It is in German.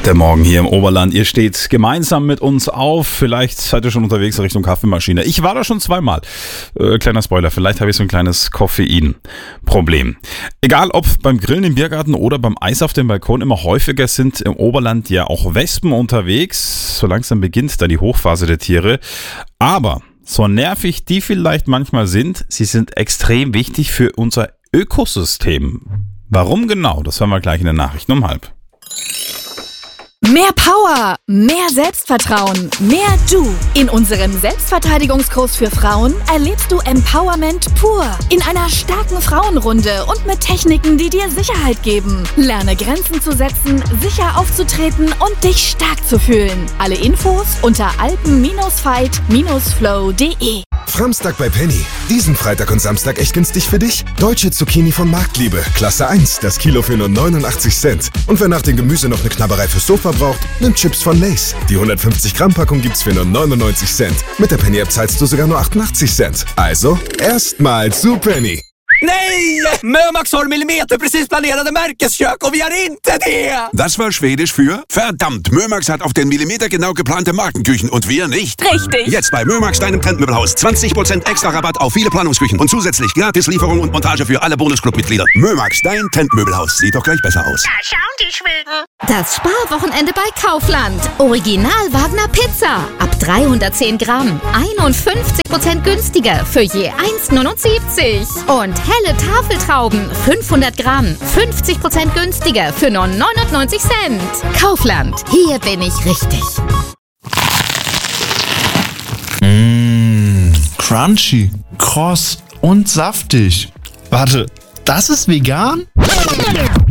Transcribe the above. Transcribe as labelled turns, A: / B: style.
A: Der Morgen hier im Oberland. Ihr steht gemeinsam mit uns auf. Vielleicht seid ihr schon unterwegs Richtung Kaffeemaschine. Ich war da schon zweimal. Kleiner Spoiler, vielleicht habe ich so ein kleines Koffeinproblem. Egal ob beim Grillen im Biergarten oder beim Eis auf dem Balkon, immer häufiger sind im Oberland ja auch Wespen unterwegs. So langsam beginnt dann die Hochphase der Tiere. Aber so nervig die vielleicht manchmal sind, sie sind extrem wichtig für unser Ökosystem. Warum genau? Das hören wir gleich in der Nachricht um 12:30.
B: Mehr Power, mehr Selbstvertrauen, mehr Du. In unserem Selbstverteidigungskurs für Frauen erlebst du Empowerment pur. In einer starken Frauenrunde und mit Techniken, die dir Sicherheit geben. Lerne Grenzen zu setzen, sicher aufzutreten und dich stark zu fühlen. Alle Infos unter alpen-fight-flow.de.
C: Framstag bei Penny. Diesen Freitag und Samstag echt günstig für dich. Deutsche Zucchini von Marktliebe. Klasse 1. Das Kilo für nur 89 Cent. Und wer nach dem Gemüse noch eine Knabberei fürs Sofa braucht, nimmt Chips von Lay's. Die 150 Gramm Packung gibt's für nur 99 Cent. Mit der Penny-App zahlst du sogar nur 88 Cent. Also, erstmal zu Penny.
D: Nej! Mömax har millimeterprecis planerade märkeskök och vi har inte det!
E: Das war Schwedisch für verdammt. Mömax hat auf den Millimeter genau geplante Markenküchen und wir nicht.
B: Richtig.
E: Jetzt bei Mömax, deinem Trendmöbelhaus. 20% extra Rabatt auf viele Planungsküchen und zusätzlich Gratislieferung und Montage für alle Bonusclub-Mitglieder. Mömax, dein Trendmöbelhaus. Sieht doch gleich besser aus.
F: Da schauen die Schweden.
G: Das Sparwochenende bei Kaufland. Original Wagner Pizza. Ab 310 Gramm. 51% günstiger für je 1,79. Und helle Tafeltrauben. 500 Gramm. 50% günstiger für nur 99 Cent. Kaufland. Hier bin ich richtig.
H: Crunchy, kross und saftig. Warte, das ist vegan?